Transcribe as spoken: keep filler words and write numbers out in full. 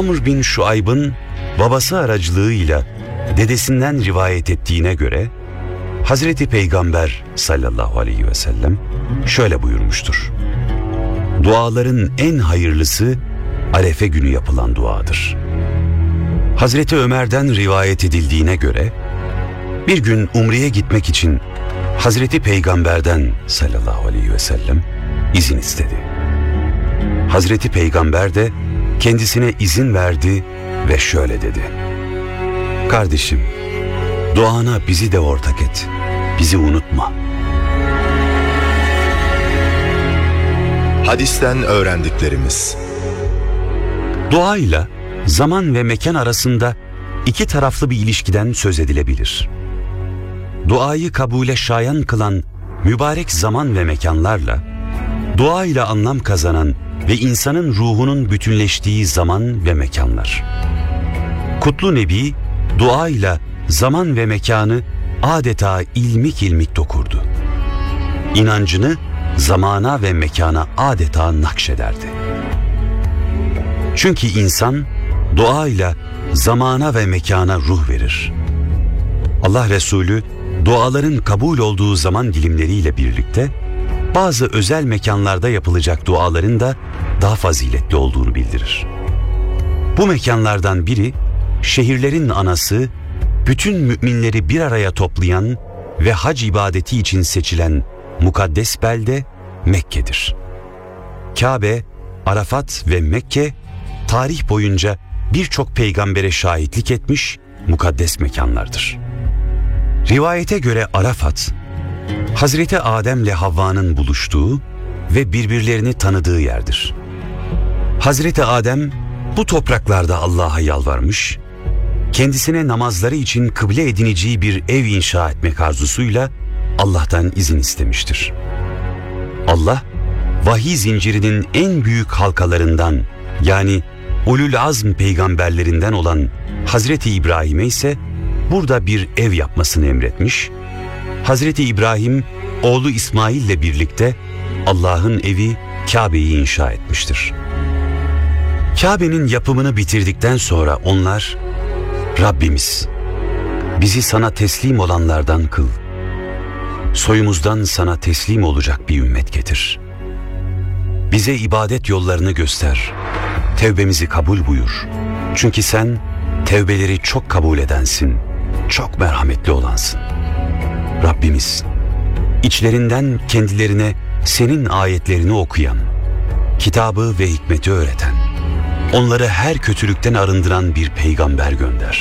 Amr bin Şuayb'ın babası aracılığıyla dedesinden rivayet ettiğine göre Hazreti Peygamber sallallahu aleyhi ve sellem şöyle buyurmuştur: duaların en hayırlısı Arefe günü yapılan duadır. Hazreti Ömer'den rivayet edildiğine göre bir gün Umre'ye gitmek için Hazreti Peygamber'den sallallahu aleyhi ve sellem izin istedi. Hazreti Peygamber de kendisine izin verdi ve şöyle dedi: kardeşim, duana bizi de ortak et, bizi unutma. Hadisten öğrendiklerimiz: Duayla zaman ve mekan arasında iki taraflı bir ilişkiden söz edilebilir. Duayı kabule şayan kılan mübarek zaman ve mekanlarla, dua ile anlam kazanan ve insanın ruhunun bütünleştiği zaman ve mekanlar. Kutlu Nebi, dua ile zaman ve mekanı adeta ilmik ilmik dokurdu. İnancını zamana ve mekana adeta nakşederdi. Çünkü insan dua ile zamana ve mekana ruh verir. Allah Resulü duaların kabul olduğu zaman dilimleriyle birlikte bazı özel mekanlarda yapılacak duaların da daha faziletli olduğunu bildirir. Bu mekanlardan biri şehirlerin anası, bütün müminleri bir araya toplayan ve hac ibadeti için seçilen mukaddes belde Mekke'dir. Kabe, Arafat ve Mekke tarih boyunca birçok peygambere şahitlik etmiş mukaddes mekanlardır. Rivayete göre Arafat, Hazreti Adem'le Havva'nın buluştuğu ve birbirlerini tanıdığı yerdir. Hazreti Adem bu topraklarda Allah'a yalvarmış, kendisine namazları için kıble edineceği bir ev inşa etmek arzusuyla Allah'tan izin istemiştir. Allah, vahiy zincirinin en büyük halkalarından, yani ulul azm peygamberlerinden olan Hazreti İbrahim'e ise burada bir ev yapmasını emretmiş. Hazreti İbrahim oğlu İsmail ile birlikte Allah'ın evi Kabe'yi inşa etmiştir. Kabe'nin yapımını bitirdikten sonra onlar, Rabbimiz, bizi sana teslim olanlardan kıl, soyumuzdan sana teslim olacak bir ümmet getir, bize ibadet yollarını göster, tevbemizi kabul buyur, çünkü sen tevbeleri çok kabul edensin, çok merhametli olansın. Rabbimiz, içlerinden kendilerine senin ayetlerini okuyan, kitabı ve hikmeti öğreten, onları her kötülükten arındıran bir peygamber gönder.